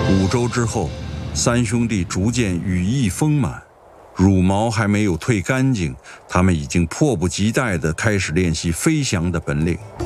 5周之后，三兄弟逐渐羽翼丰满，羽毛还没有褪干净，他们已经迫不及待地开始练习飞翔的本领。